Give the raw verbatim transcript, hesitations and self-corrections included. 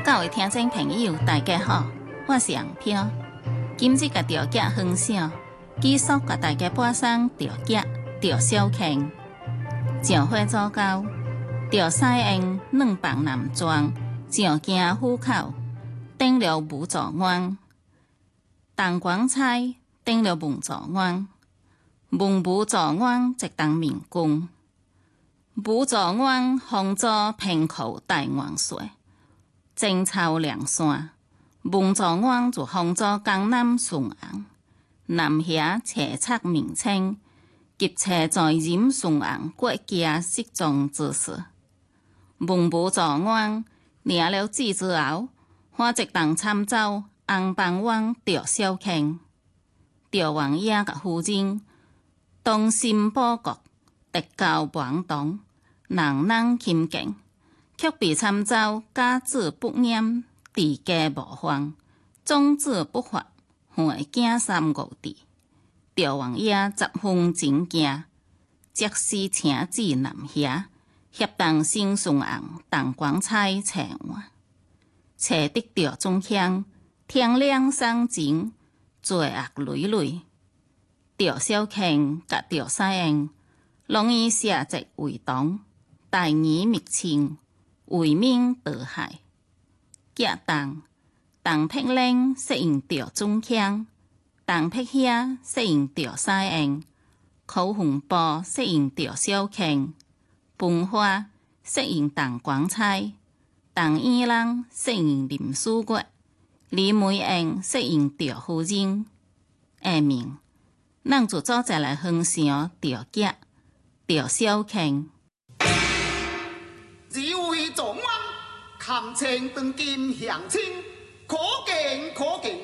各位听众朋友，大家好，我是杨飘。今日甲钓夹分享，继续甲大家播送钓夹、钓小坑、上花左交、钓西岸两房南庄、上京虎口、登陆武座湾、东广菜、登陆文座湾、文武座湾一档民工。武座湾方座平口大元帅，征草梁山。文座湾就方座江南顺昂，南遐斜插名称，及车在任顺昂国家失踪之事。文武座湾领了旨之後，我一同參走紅幫灣釣小坑，釣王爺甲夫人，東新報國，特教廣東。人人親近，卻被參照家子不嚴，治家無方，宗旨不法，會驚三五地。趙王爺十分真驚，即時請旨南遐，協同新順昂東廣菜找我，找得趙中鄉，天亮送錢，罪惡累累。趙小坑甲趙西岸，容易寫籍為同。大義密親，為民得害。夾當，東僻嶺適應釣中鄉，東僻遐適應釣西岸，口紅布適應釣小坑，分花適應東廣菜，東伊人適應林書國，李梅園適應釣夫人。下面，咱就做再來分享釣夾、釣小坑。 只為狀元，堪稱當今鄉親，可敬可敬。